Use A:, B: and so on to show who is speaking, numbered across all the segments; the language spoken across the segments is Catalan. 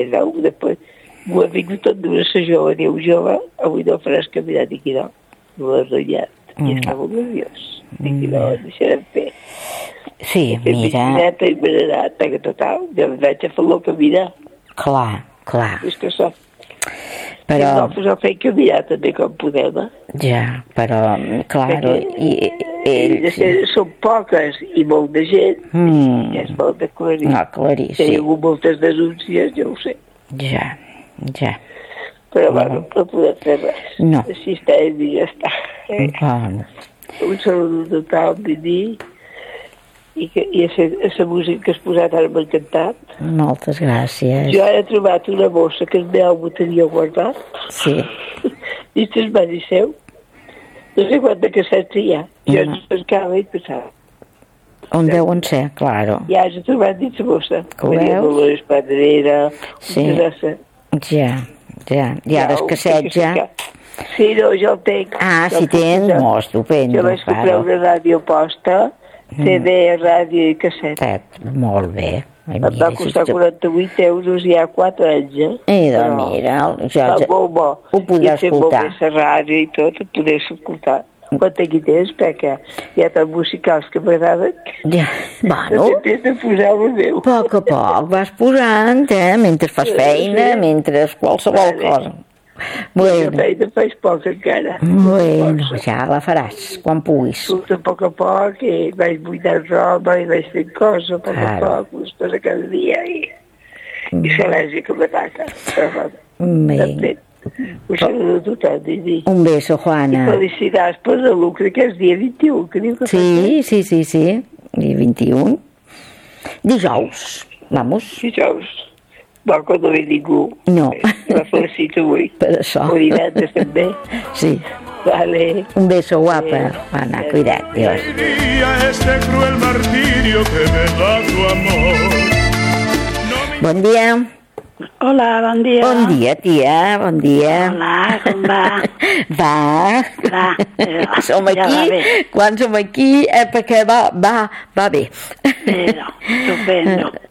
A: nou, després m'ho ha vingut tot d'una sa jove, diu jove, avui no faràs caminar, dic no, no l'ha ratllat, i està molt nerviós, dic no, deixarem fer.
B: Sí, mira...
A: I m'he anat, que total, jo em vaig a fer-lo caminar.
B: Clar.
A: És que això...
B: Però...
A: nosaltres el fem caminar també com podem,
B: Ja, però, clar,
A: són poques i molt de gent, ja és molt aclarit.
B: No, aclarir, sí.
A: Hi ha hagut moltes denúncies, jo ho sé.
B: Ja.
A: Però bueno, no podem fer res.
B: No.
A: Així estem i ja està.
B: Bueno.
A: Un saludo total, Didi, i la música que has posat ara m'ha encantat.
B: Moltes gràcies.
A: Jo he trobat una bossa que el meu home tenia guardat.
B: Sí.
A: I es va dir seu. No sé quanta cassets hi ha. Jo ens pescava i pensava.
B: On deuen ser, claro.
A: Ja has trobat dins la bossa.
B: Ho veus?
A: Dolores Pedrera.
B: Sí. Ja. I ara els cassets ja...
A: Sí, no, jo el tenc.
B: Si tens, molt estupendo.
A: Jo vaig comprar una ràdio posta, CD, ràdio i casset.
B: Molt bé.
A: Em va costar 48 euros ja 4 anys,
B: Mira,
A: molt bo.
B: Ho podràs escoltar.
A: I fer ràdio i tot, ho podràs escoltar. Quan tingui temps, perquè hi ha tant musicals que m'agraden.
B: Ja, bueno.
A: T'has de posar el meu.
B: A poc vas posant, mentre fas feina, mentre qualsevol cosa.
A: Bueno. Feina faig poc encara.
B: Bueno, ja la faràs, quan puguis.
A: Surto a poc, i vaig buidar roba, i vaig fent coses a poc, una cosa cada dia, i l'al·lèrgia que m'ataca.
B: Bé.
A: Un saludo a tothom, Didi.
B: Un beso, Juana.
A: I felicitats per el lucre, que és dia 21, que diu que
B: Sí. Dia 21. Dijous, vamos.
A: Dijous. Bon, quan no ve ningú.
B: No.
A: La felicito avui.
B: Per això.
A: O divendres també.
B: Sí.
A: Vale.
B: Un beso, guapa. Ana, cuida't, Dios.
C: Este cruel martirio que me da tu amor.
B: Bon dia.
D: Hola, bon dia.
B: Bon dia, tia, bon dia.
D: Hola, com va?
B: Va. Som aquí, quan som aquí, perquè va bé.
D: Estupendo.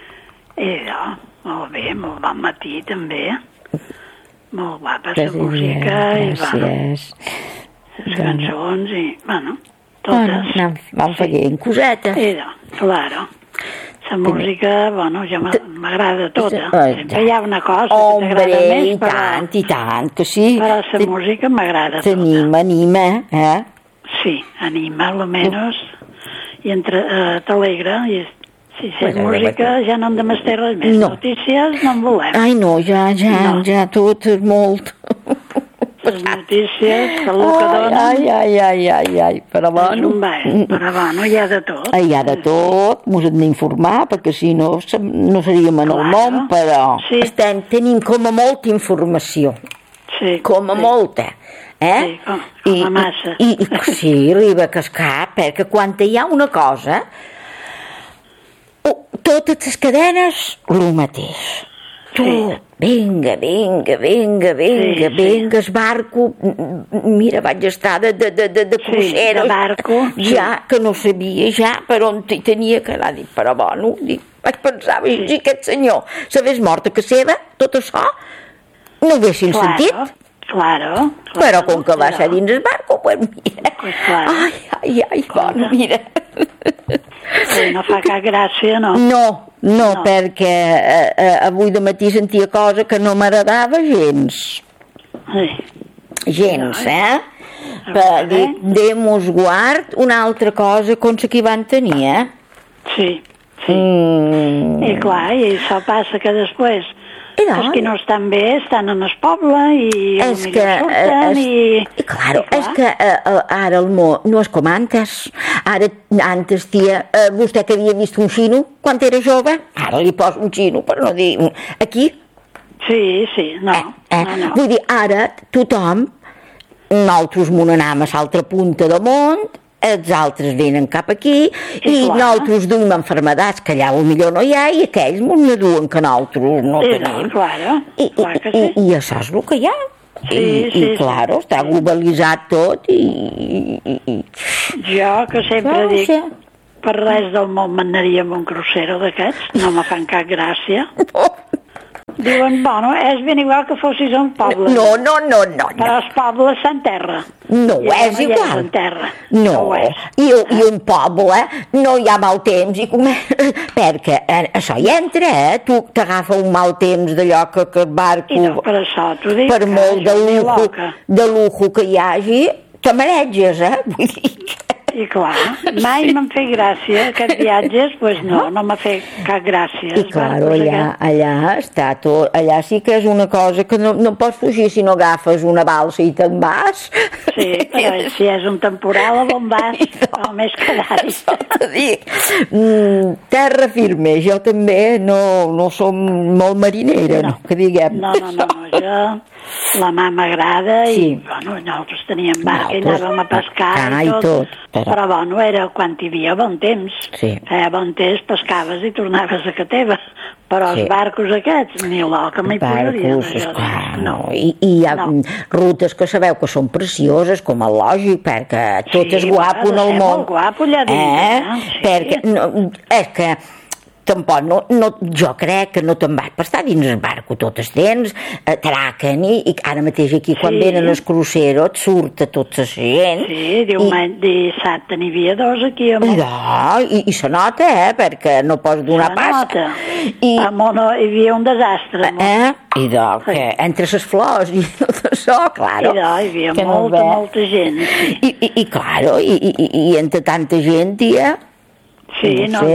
D: Molt bé, molt bon matí també. Molt guapa la música i les cançons i, totes.
B: Vam fent cosetes.
D: Claro. La música, ja m'agrada tota. Sempre hi ha una cosa que t'agrada més, però...
B: I tant, que sí.
D: Però la música m'agrada tota.
B: T'anima,
D: Sí, anima, almenys, i t'alegra, i si és música ja no hem de mestre res més. Notícies no en volem.
B: Ai, no, ja tot és molt...
D: Les notícies, el que donen...
B: Ai, però bueno...
D: hi ha de tot.
B: Hi ha de tot, mos hem d'informar, perquè si no, no seríem en el món, però tenim com a molta informació.
D: Sí.
B: Com a molta.
D: Sí, com a massa.
B: Sí, arriba a cascar, perquè quan hi ha una cosa, totes les cadenes, el mateix. Tot, vinga, esbarco, mira, vaig estar de crucero,
D: de barco,
B: ja, que no sabia ja per on tenia que anar, però bueno, vaig pensar, si aquest senyor s'hagués mort a casa seva, tot això, no ho haguessin sentit.
D: Claro.
B: Però com que va ser dins el barco, pues mira, bueno, mira.
D: No fa cap gràcia, no?
B: No, perquè avui de matí sentia cosa que no m'agradava gens. Gens, Déu-nos guard una altra cosa com la que van tenir,
D: Sí. I clar, i això passa que després els que no estan bé estan en el poble i surten i...
B: Claro, és que ara el món no és com antes. Ara, antes, tia, vostè que havia vist un xino quan era jove, ara li poso un xino per no dir... Aquí?
D: Sí, no.
B: Vull dir, ara tothom, nosaltres m'ho anem a l'altra punta del món, els altres venen cap aquí i nosaltres duim enfermedats que allà potser no hi ha i aquells m'ho duen que nosaltres no tenim. I això és el que hi ha. I clar, està globalitzat tot i...
D: Jo que sempre dic, per res del món m'anaria amb un crucero d'aquests, no me fan cap gràcia. Diuen, bueno, és ben igual que fossis un poble.
B: No.
D: Però els pobles s'enterra.
B: No és igual. No, i un poble no hi ha mal temps, perquè això hi entra, tu t'agafa un mal temps d'allò que el barco,
D: per això t'ho dic,
B: per molt de lujo que hi hagi, te mareges, vull dir que...
D: I clar, mai m'han fet gràcia aquests viatges, doncs no m'ha fet cap gràcia.
B: I clar, allà està tot, allà sí que és una cosa que no pots fugir si no agafes una balsa i te'n vas.
D: Sí, però si és un temporal, on vas, o més que d'ara.
B: Això t'ho dic. Terra firme, jo també no som molt marinera, no, que diguem.
D: No, jo... La mà m'agrada i, bueno, nosaltres teníem barca i anàvem a pescar i tot. Però, bueno, era quan hi havia bon temps. Feia bon temps, pescaves i tornaves a casa teva. Però els barcos aquests, ni l'oca m'hi posaria.
B: No. I hi ha rutes que sabeu que són precioses, com el lògic, perquè tot és guapo en el món.
D: Molt guapo allà dins.
B: Perquè és que... Tampoc, jo crec que no te'n vas per estar dins el barco tot el temps, atraquen i ara mateix aquí quan venen els cruceros et surt a tota la gent.
D: Sí, dissabte n'hi havia dos aquí.
B: I se nota, perquè no pots donar pas.
D: Se nota. Hi havia un desastre.
B: Que entre les flors i tot això, claro.
D: Hi havia molta gent.
B: I claro, i entre tanta gent, tia...
D: Sí, no.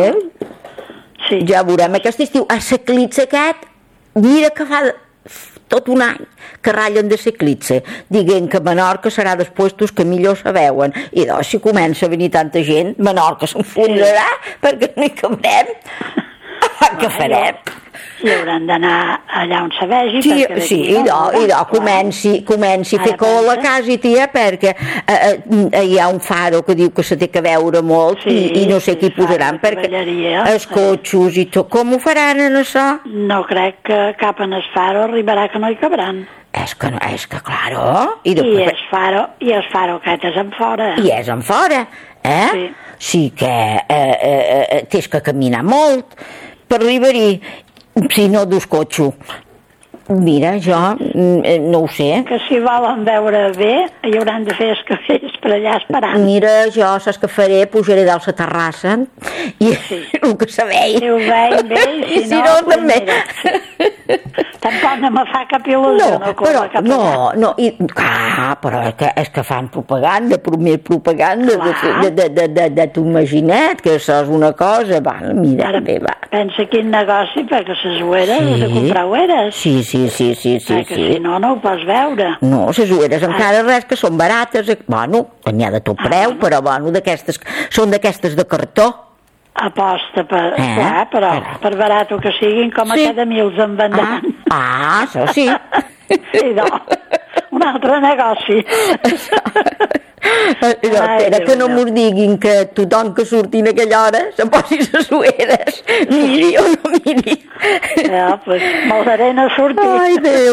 B: Sí. Ja veurem aquest estiu. A l'eclipse aquest, mira que fa tot un any que ratllen de l'eclipse, dient que Menorca serà dels puestos que millor se veuen. I doncs, si comença a venir tanta gent, Menorca s'enfonsarà perquè no hi cabrem. Què farem?
D: I hauran d'anar allà on se vegi.
B: Comenci a fer cola a casa, tia, perquè hi ha un faro que diu que se té que veure molt i no sé qui posaran, perquè els cotxos i tot, com ho faran en això?
D: No crec que cap en el faro arribarà que no hi cabran.
B: És que, claro...
D: I el faro aquest és en fora.
B: I és en fora, Sí que tens que caminar molt per arribar-hi. Si no dus cotxo. Mira, jo no ho sé.
D: Que si volen veure bé, hi hauran de fer escafers per allà esperant.
B: Mira, jo saps què faré? Pujaré dalt la terrassa i el que sabeu.
D: Si ho veiem bé, i si no,
B: també.
D: Tampoc no me fa cap il·lusió.
B: Però és que fan propaganda, més propaganda de tu imaginet, que això és una cosa. Mira, bé, va.
D: Pensa quin negoci, perquè les ueres, de comprar ueres.
B: Sí.
D: Perquè si no ho pots veure.
B: No, les ueres encara res que són barates. Bueno, n'hi ha de tot preu, però bueno, són d'aquestes de cartó.
D: Aposta però per barat que siguin, com a cada mil en vendran.
B: Això sí.
D: Sí, no. Un altre negoci.
B: Espera que no m'ho diguin que tothom que surti en aquella hora se posi les ueres, miri o no miri.
D: Doncs m'hauré no sortir.
B: Ai, Déu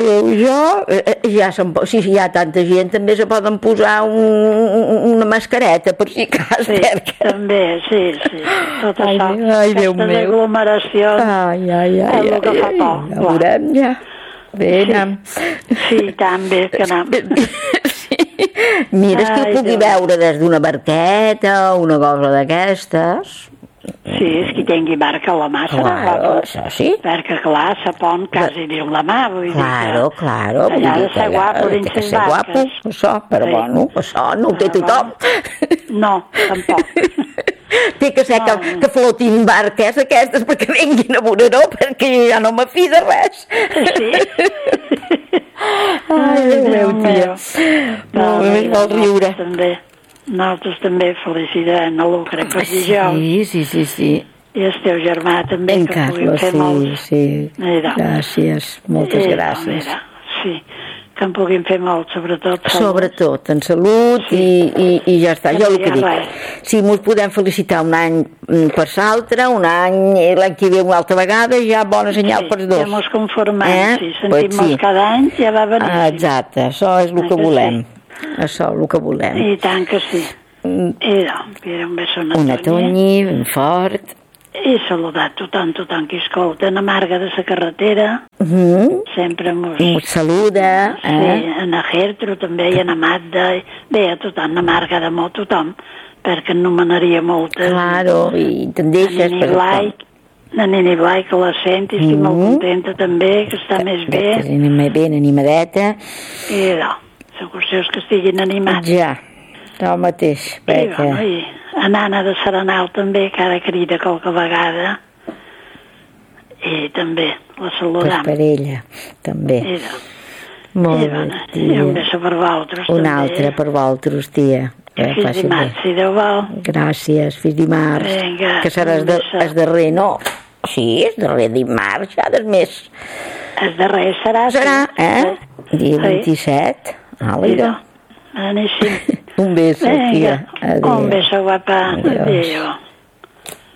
B: meu, si hi ha tanta gent també se poden posar una mascareta per si cas.
D: Sí, també, sí. Tot això, aquestes aglomeracions és el que fa por.
B: Ja veurem, ja. Bé, anem.
D: Sí, també que anem.
B: Mira, és que ho pugui veure des d'una barqueta o una cosa d'aquestes.
D: Sí, és que tingui barca a la mà.
B: Això sí.
D: Perquè, clar, la pont quasi diu la mà.
B: Claro.
D: Allà ha de ser guapo dins les barques.
B: Això, però bueno, això no ho té tothom.
D: No, tampoc.
B: Té que ser que flotin barques aquestes perquè vinguin a Bonaró, perquè ja no me fi de res.
D: Sí.
B: Ai, Déu meu, tia. Només vol riure.
D: Nosaltres també felicitem a Lucre per dijous.
B: Sí.
D: I el teu germà també,
B: en
D: que
B: Carlos,
D: fer molts.
B: Sí. Gràcies, moltes gràcies.
D: Sí, que en puguin fer molt, sobretot
B: en salut i ja està. Jo el que dic, si mos podem felicitar un any per l'altre, un any l'any que ve una altra vegada, ja bona senyal per dos.
D: Ja mos conformem, si sentim-nos cada any ja va venir.
B: Exacte, això és el que volem. Això, el que volem.
D: I tant que sí. I un beso
B: una Toñi, ben fort.
D: I saludar tothom que escolta, a Marga de la carretera, sempre mos
B: saluda.
D: Sí, a na Gertrude també, i a na Magda, bé, a tothom, a Marga de molt tothom, perquè en nomenaria moltes.
B: Claro, i te'n deixes.
D: La Nini Blai, que la sent, i estic molt contenta també, que està més bé.
B: Que estic ben animadeta.
D: I no, la qüestió és que estiguin animats.
B: Ja, el mateix.
D: I a Nana de Serenal també, que ara crida qualque vegada, i també la saludam.
B: Pues per ella, també. Molt bé, tia.
D: I un beso per vosaltres, també.
B: Un altre per vosaltres, tia.
D: Fins dimarts, si Déu vol.
B: Gràcies, fins dimarts.
D: Vinga,
B: que serà el darrer, no? Sí, el darrer dimarts, ja del mes.
D: El darrer serà...
B: Dia 27. Àlida.
D: Aníssim.
B: Un beso, tia.
D: Un beso, guapa. Adéu.